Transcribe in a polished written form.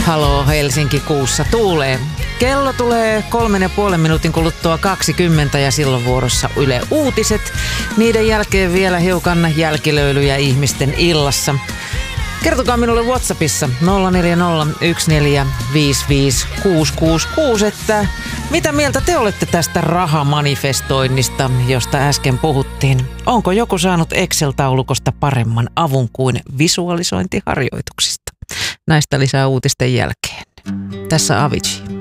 Haloo Helsinki kuussa tuulee. Kello tulee 3,5 minuutin kuluttua 20 ja silloin vuorossa Yle Uutiset. Niiden jälkeen vielä hiukan jälkilöylyjä ihmisten illassa. Kertokaa minulle WhatsAppissa 0401455666, että mitä mieltä te olette tästä rahamanifestoinnista, josta äsken puhuttiin. Onko joku saanut Excel-taulukosta paremman avun kuin visualisointiharjoituksista? Näistä lisää uutisten jälkeen. Tässä Avicii.